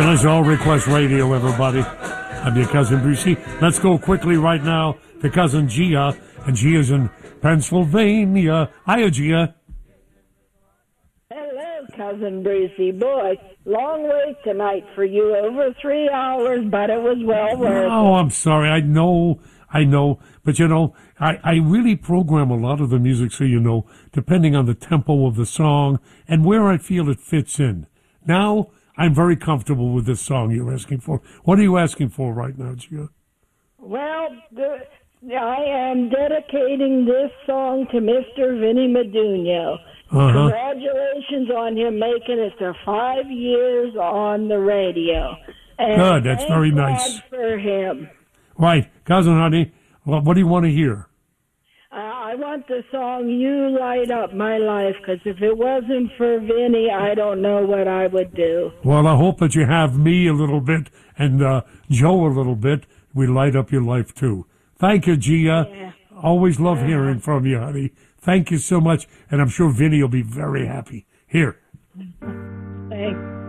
International Request Radio, everybody. I'm your cousin Brucey. Let's go quickly right now to cousin Gia, and Gia's in Pennsylvania. Hiya, Gia. Hello, cousin Brucey. Boy, long wait tonight for you. Over 3 hours, but it was well worth it. Oh, I'm sorry. I know. But, I really program a lot of the music, so depending on the tempo of the song and where I feel it fits in. Now, I'm very comfortable with this song you're asking for. What are you asking for right now, Gia? Well, I am dedicating this song to Mr. Vinny Medugno. Congratulations on him making it to 5 years on the radio. And good, that's very nice. God for him. Right, cousin honey, what do you want to hear? I want the song "You Light Up My Life," because if it wasn't for Vinny, I don't know what I would do. Well, I hope that you have me a little bit and Joe a little bit. We light up your life, too. Thank you, Gia. Yeah. Always love hearing from you, honey. Thank you so much, and I'm sure Vinny will be very happy. Here. Thanks.